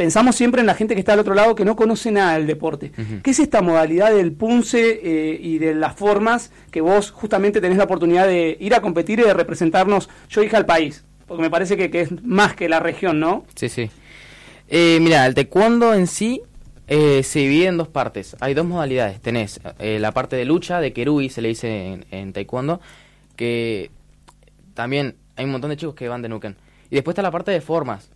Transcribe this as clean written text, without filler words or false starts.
pensamos siempre en la gente que está al otro lado que no conoce nada del deporte. ¿Qué es esta modalidad del punce y de las formas que vos justamente tenés la oportunidad de ir a competir y de representarnos, yo dije al país, porque me parece que es más que la región, ¿no? Sí, sí. Mira, el taekwondo en sí se divide en dos partes. Hay dos modalidades. Tenés la parte de lucha, de kerui se le dice en taekwondo, que también hay un montón de chicos que van de Neuquén. Y después está la parte de formas,